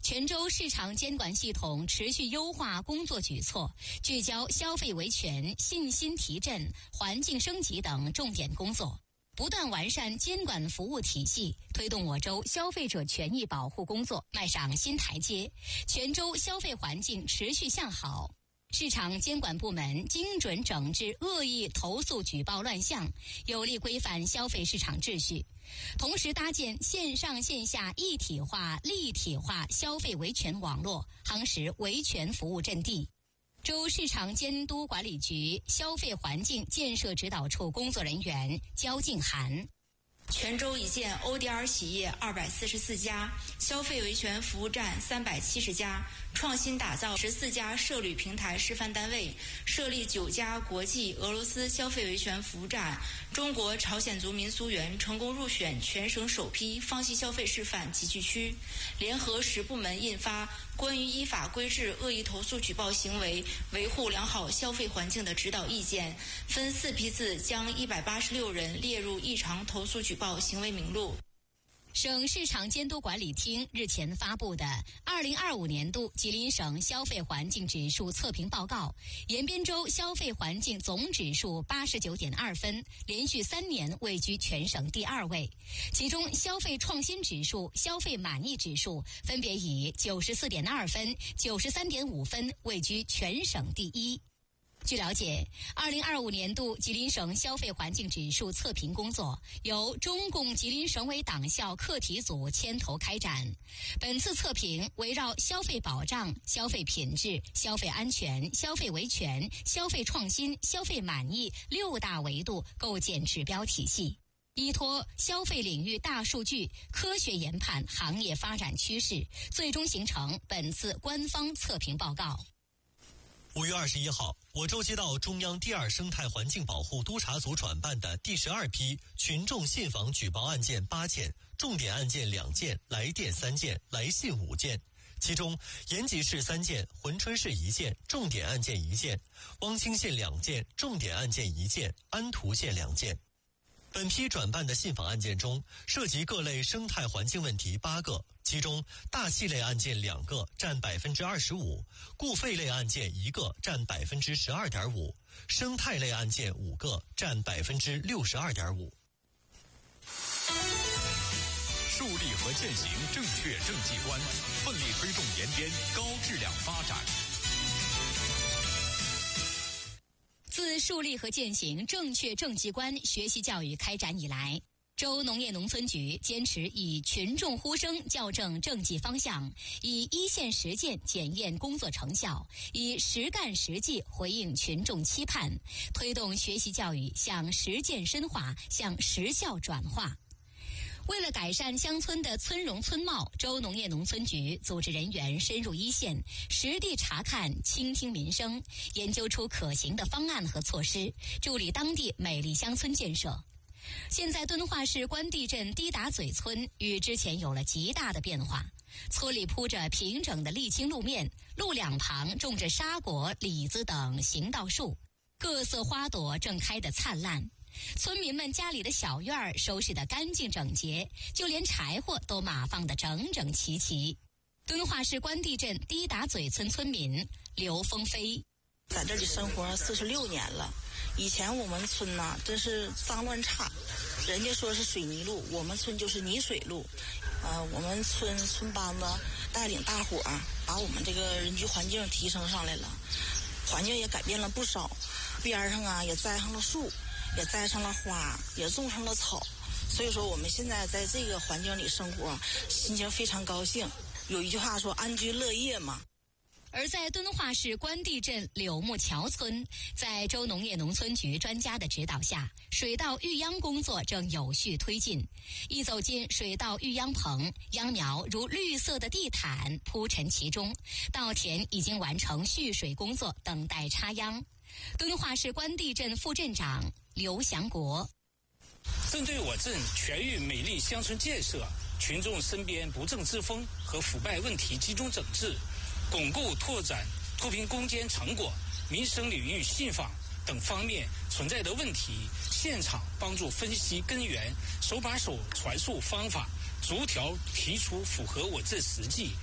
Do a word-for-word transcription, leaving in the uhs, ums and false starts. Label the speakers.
Speaker 1: 泉州市场监管系统持续优化工作举措，聚焦消费维权、信心提振、环境升级等重点工作，不断完善监管服务体系，推动我州消费者权益保护工作迈上新台阶。泉州消费环境持续向好。市场监管部门精准整治恶意投诉举报乱象，有力规范消费市场秩序，同时搭建线上线下一体化、立体化消费维权网络，夯实维权服务阵地。州市场监督管理局消费环境建设指导处工作人员焦静涵。
Speaker 2: 泉州已建 O D R 企业二百四十四家，消费维权服务站三百七十家，创新打造十四家涉旅平台示范单位，设立九家国际俄罗斯消费维权服务站。中国朝鲜族民俗园成功入选全省首批方系消费示范集聚区。联合十部门印发关于依法规制恶意投诉举报行为，维护良好消费环境的指导意见，分四批次将一百八十六人列入异常投诉举报行为名录。
Speaker 1: 省市场监督管理厅日前发布的二零二五年度吉林省消费环境指数测评报告，延边州消费环境总指数八十九点二分，连续三年位居全省第二位。其中消费创新指数、消费满意指数分别以九十四点二分、九十三点五分位居全省第一。据了解，二零二五年度吉林省消费环境指数测评工作由中共吉林省委党校课题组牵头开展。本次测评围绕消费保障、消费品质、消费安全、消费维权、消费创新、消费满意六大维度构建指标体系，依托消费领域大数据，科学研判行业发展趋势，最终形成本次官方测评报告。
Speaker 3: 五月二十一号，我州接到中央第二生态环境保护督察组转办的第十二批群众信访举报案件八件，重点案件两件，来电三件，来信五件。其中，延吉市三件，珲春市一件，重点案件一件；汪清县两件，重点案件一件；安图县两件。本批转办的信访案件中，涉及各类生态环境问题八个，其中大气类案件两个，占百分之二十五；固废类案件一个，占百分之十二点五；生态类案件五个，占百分之六十二点五。
Speaker 4: 树立和践行正确政绩观，奋力推动延边高质量发展。
Speaker 1: 自树立和践行正确政绩观学习教育开展以来，州农业农村局坚持以群众呼声校正政绩方向，以一线实践检验工作成效，以实干实际回应群众期盼，推动学习教育向实践深化、向实效转化。为了改善乡村的村容村貌，州农业农村局组织人员深入一线，实地查看、倾听民生，研究出可行的方案和措施，助力当地美丽乡村建设。现在敦化市关帝镇低打嘴村与之前有了极大的变化，村里铺着平整的沥青路面，路两旁种着沙果、李子等行道树，各色花朵正开得灿烂。村民们家里的小院儿收拾得干净整洁，就连柴火都码放得整整齐齐。敦化市关帝镇低打嘴村村民刘峰飞，
Speaker 5: 在这里生活四十六年了。以前我们村呐，真是脏乱差，人家说是水泥路，我们村就是泥水路。呃，我们村村班子带领大伙儿，把我们这个人居环境提升上来了，环境也改变了不少。边上啊也栽上了树，也栽上了花，也种上了草。所以说我们现在在这个环境里生活，心情非常高兴。有一句话说安居乐业嘛。
Speaker 1: 而在敦化市关帝镇柳木桥村，在州农业农村局专家的指导下，水稻育秧工作正有序推进。一走进水稻育秧棚，秧苗如绿色的地毯铺陈其中，稻田已经完成蓄水工作，等待插秧。敦化市关帝镇副镇长刘祥国，
Speaker 6: 针对我镇全域美丽乡村建设，群众身边不正之风和腐败问题集中整治，巩固拓展脱贫攻坚成果、民生领域信访等方面存在的问题，现场帮助分析根源，手把手传授方法，逐条提出符合我镇实际